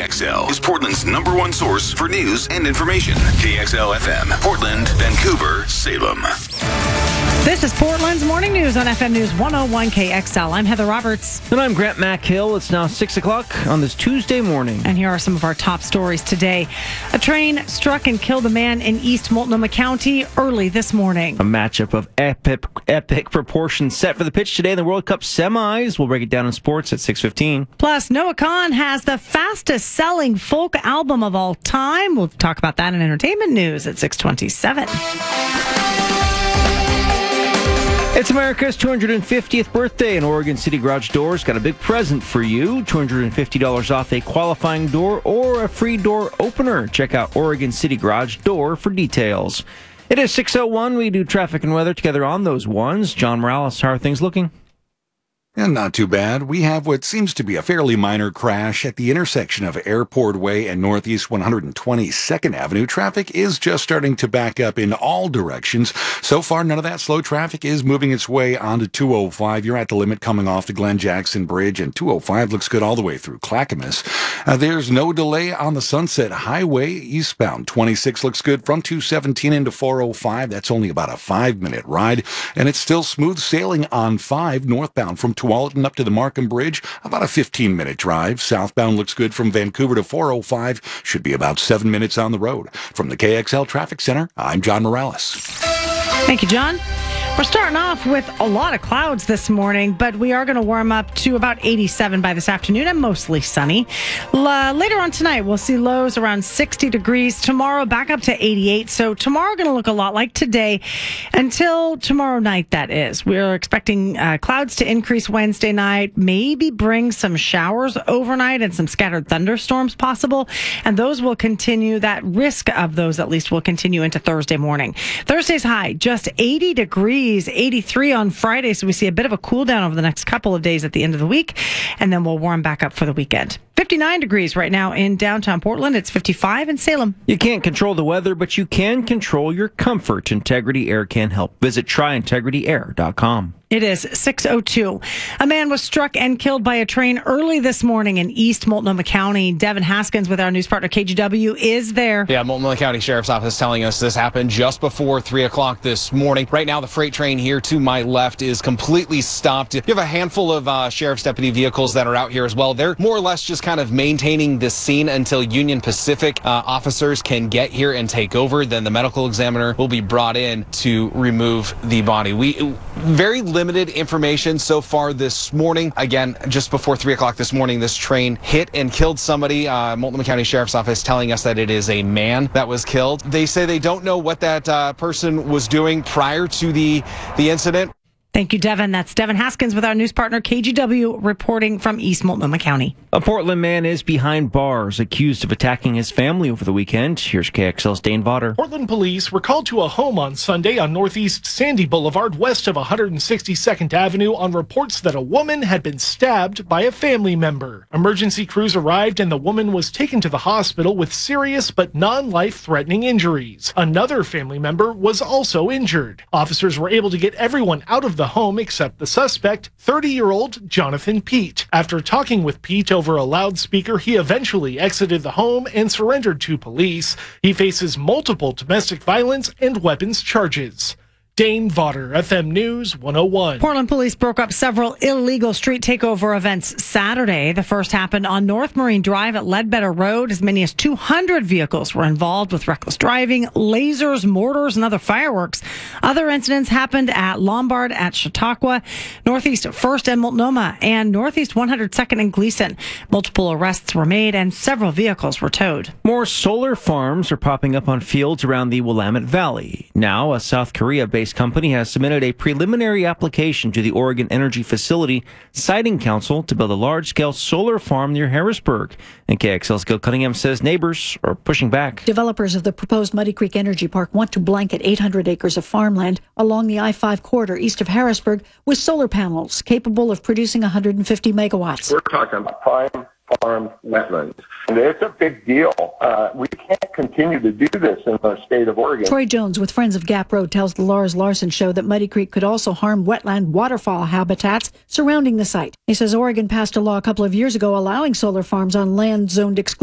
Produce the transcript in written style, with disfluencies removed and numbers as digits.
KXL is Portland's #1 source for news and information. KXL FM, Portland, Vancouver, Salem. This is Portland's Morning News on FM News 101 KXL. I'm Heather Roberts. And I'm Grant MacHill. It's now 6 o'clock on this Tuesday morning. And here are some of our top stories today. A train struck and killed a man in East Multnomah County early this morning. A matchup of epic proportions set for the pitch today in the World Cup semis. We'll break it down in sports at 6:15. Plus, Noah Kahan has the fastest selling folk album of all time. We'll talk about that in entertainment news at 6:27. It's America's 250th birthday, and Oregon City Garage Doors got a big present for you. $250 off a qualifying door or a free door opener. Check out Oregon City Garage Door for details. It is 6:01. We do traffic and weather together on those ones. John Morales, how are things looking? And not too bad. We have what seems to be a fairly minor crash at the intersection of Airport Way and Northeast 122nd Avenue. Traffic is just starting to back up in all directions. So far, none of that slow traffic is moving its way onto 205. You're at the limit coming off the Glen Jackson Bridge, and 205 looks good all the way through Clackamas. There's no delay on the Sunset Highway eastbound. 26 looks good from 217 into 405. That's only about a 5-minute ride, and it's still smooth sailing on 5 northbound from Tualatin up to the Markham Bridge, about a 15-minute drive. Southbound looks good from Vancouver to 405. Should be about 7 minutes on the road. From the KXL Traffic Center, I'm John Morales. Thank you, John. We're starting off with a lot of clouds this morning, but we are going to warm up to about 87 by this afternoon and mostly sunny. Later on tonight, we'll see lows around 60 degrees. Tomorrow, back up to 88. So tomorrow going to look a lot like today until tomorrow night, that is. We're expecting clouds to increase Wednesday night, maybe bring some showers overnight and some scattered thunderstorms possible. And those will continue. That risk of those, at least, will continue into Thursday morning. Thursday's high, just 80 degrees. 83 on Friday, so we see a bit of a cool down over the next couple of days at the end of the week, and then we'll warm back up for the weekend. 59 degrees right now in downtown Portland. It's 55 in Salem. You can't control the weather, but you can control your comfort. Integrity Air can help. Visit tryintegrityair.com. It is 6:02. A man was struck and killed by a train early this morning in East Multnomah County. Devin Haskins with our news partner KGW is there. Yeah, Multnomah County Sheriff's Office telling us this happened just before 3 o'clock this morning. Right now, the freight train here to my left is completely stopped. You have a handful of sheriff's deputy vehicles that are out here as well. They're more or less just kind of maintaining the scene until Union Pacific officers can get here and take over. Then the medical examiner will be brought in to remove the body. Very limited information so far this morning. Again, just before 3 o'clock this morning, this train hit and killed somebody. Multnomah County Sheriff's Office telling us that it is a man that was killed. They say they don't know what that person was doing prior to the incident. Thank you, Devin. That's Devin Haskins with our news partner KGW reporting from East Multnomah County. A Portland man is behind bars accused of attacking his family over the weekend. Here's KXL's Dane Vaughter. Portland police were called to a home on Sunday on Northeast Sandy Boulevard west of 162nd Avenue on reports that a woman had been stabbed by a family member. Emergency crews arrived and the woman was taken to the hospital with serious but non-life-threatening injuries. Another family member was also injured. Officers were able to get everyone out of the home except the suspect, 30-year-old Jonathan Pete. After talking with Pete over a loudspeaker, he eventually exited the home and surrendered to police. He faces multiple domestic violence and weapons charges. Dane Vaughter, FM News 101. Portland police broke up several illegal street takeover events Saturday. The first happened on North Marine Drive at Ledbetter Road. As many as 200 vehicles were involved with reckless driving, lasers, mortars, and other fireworks. Other incidents happened at Lombard, at Chautauqua, Northeast 1st and Multnomah, and Northeast 102nd and Gleason. Multiple arrests were made and several vehicles were towed. More solar farms are popping up on fields around the Willamette Valley. Now, a South Korea-based company has submitted a preliminary application to the Oregon Energy Facility Siting Council to build a large-scale solar farm near Harrisburg. And KXL's Gil Cunningham says neighbors are pushing back. Developers of the proposed Muddy Creek Energy Park want to blanket 800 acres of farmland along the I-5 corridor east of Harrisburg with solar panels capable of producing 150 megawatts. We're talking about prime farm wetlands. And it's a big deal. We can't continue to do this in the state of Oregon. Troy Jones with Friends of Gap Road tells the Lars Larson Show that Muddy Creek could also harm wetland waterfowl habitats surrounding the site. He says Oregon passed a law a couple of years ago allowing solar farms on land zoned exclusively